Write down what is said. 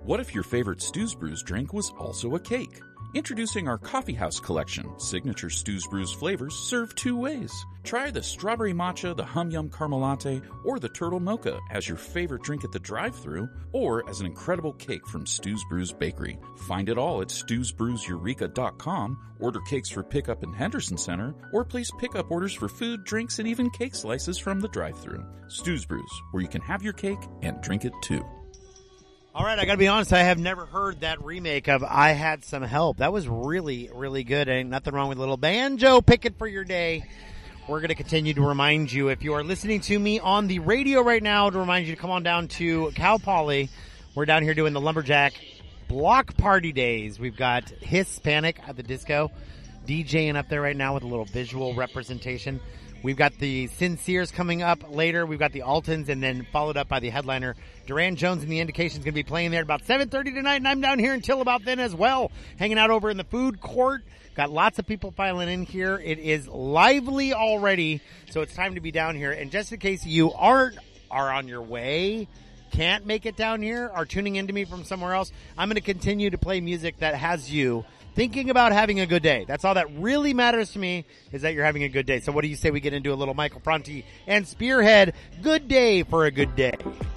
What if your favorite Stews Brews drink was also a cake? Introducing our Coffee House collection. Signature Stews Brews flavors served two ways. Try the strawberry matcha, the hum yum caramel latte, or the turtle mocha as your favorite drink at the drive-thru, or as an incredible cake from Stews Brews Bakery. Find it all at stewsbrewseureka.com. Order cakes for pickup in Henderson Center, or place pickup orders for food, drinks, and even cake slices from the drive-thru. Stews Brews, where you can have your cake and drink it too. All right, I got to be honest, I have never heard that remake of I Had Some Help. That was really, really good. Ain't nothing wrong with a little banjo picking for your day. We're going to continue to remind you, if you are listening to me on the radio right now, to remind you to come on down to Cal Poly. We're down here doing the Lumberjack Block Party Days. We've got Hispanic at the Disco DJing up there right now with a little visual representation. We've got the Sinceres coming up later. We've got the Altons, and then followed up by the headliner, Duran Jones and the Indications, going to be playing there at about 7:30 tonight, and I'm down here until about then as well, hanging out over in the food court. Got lots of people filing in here. It is lively already, so it's time to be down here. And just in case you are on your way, can't make it down here, are tuning into me from somewhere else, I'm going to continue to play music that has you thinking about having a good day. That's all that really matters to me, is that you're having a good day. So what do you say we get into a little Michael Franti and Spearhead? Good day for a good day.